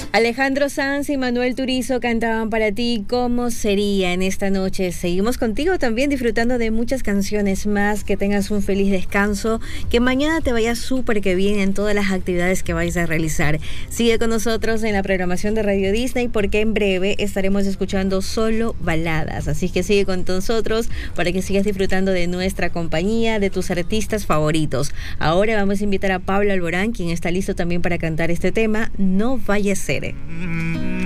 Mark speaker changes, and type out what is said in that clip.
Speaker 1: Alejandro Sanz y Manuel Turizo cantaban para ti ¿Cómo sería en esta noche? Seguimos contigo también disfrutando de muchas canciones más. Que tengas un feliz descanso, que mañana te vaya súper que bien en todas las actividades que vais a realizar. Sigue con nosotros en la programación de Radio Disney, porque en breve estaremos escuchando solo baladas, así que sigue con nosotros para que sigas disfrutando de nuestra compañía, de tus artistas favoritos. Ahora vamos a invitar a Pablo Alborán, quien está listo también para cantar este tema, No vaya a ser.